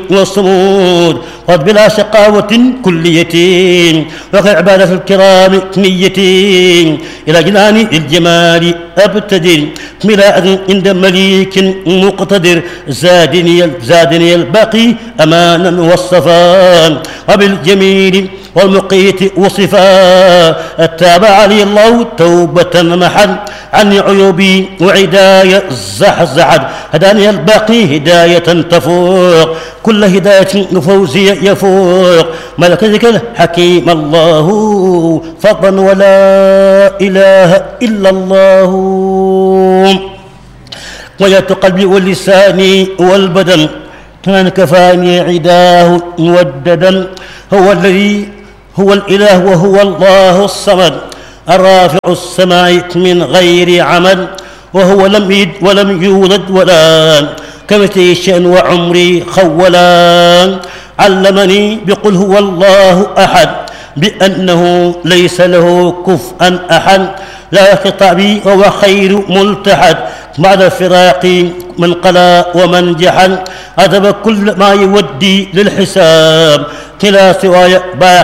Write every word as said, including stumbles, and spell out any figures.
والصمود قد بلا شقاوة كلية وكعبادة الكرام نية إلى جنان الجمال أبتدر ملاء عند مليك مقتدر زادني زادني الباقي أمانا والصفاء وبالجميل والمقيت وصفا اتابع لي الله توبة محل عني عيوبي وعداية زحزحت هداني الباقي هداية تفوق كل هداية فوزي يفوق ملك ذكر حكيم الله فضلا ولا إله إلا الله وجدت قلبي ولساني والبدن كان كفاني عداه موددا هو الذي هو الإله وهو الله الصمد الرافع السماء من غير عمد وهو لم يلد ولم يولد ولا كمثله شأن وعمري خولا علمني بقل هو الله أحد بأنه ليس له كفءا أحد لا يقطع بي وهو خير ملتحد بعد الفراق من قلى ومن جحد أذب كل ما يودي للحساب كلا سواي باق